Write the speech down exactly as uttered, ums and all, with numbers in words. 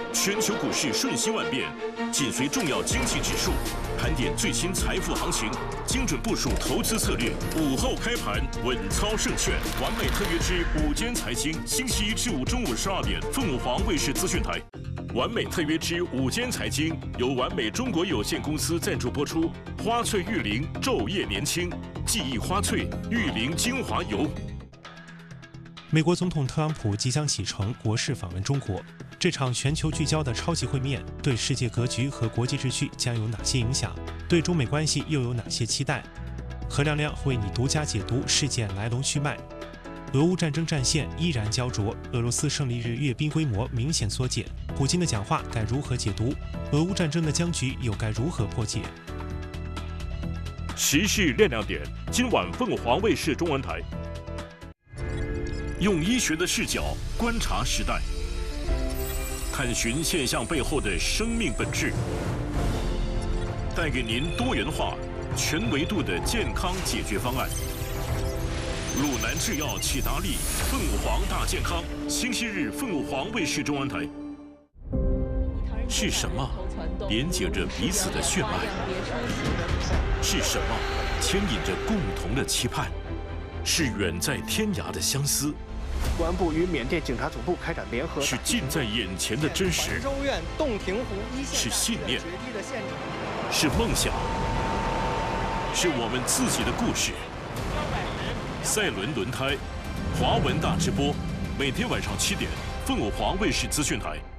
全球股市瞬息万变，紧随重要经济指数，盘点最新财富行情，精准部署投资策略。午后开盘，稳操胜券。完美特约之午间财经，星期一至五中午十二点，凤凰卫视资讯台。完美特约之午间财经由完美中国有限公司赞助播出。花萃玉林昼夜年轻，记忆花萃玉林精华油。 美国总统特朗普即将启程国事访问中国。这场全球聚焦的超级会面对世界格局和国际秩序将有哪些影响？对中美关系又有哪些期待？何亮亮为你独家解读事件来龙去脉。俄乌战争战线依然焦灼，俄罗斯胜利日阅兵规模明显缩减，普京的讲话该如何解读？俄乌战争的僵局又该如何破解？ 时事亮亮点，今晚凤凰卫视中文台，用医学的视角观察时代。探寻现象背后的生命本质，带给您多元化、全维度的健康解决方案。鲁南制药启达利凤凰大健康，星期日凤凰卫视中文台。是什么连接着彼此的血脉？是什么牵引着共同的期盼？是远在天涯的相思。 公安部与缅甸警察总部开展联合， 是近在眼前的真实， 州院洞庭湖一线是信念，是梦想，是我们自己的故事。赛伦轮胎，华文大直播，每天晚上七点，凤凰卫视资讯台。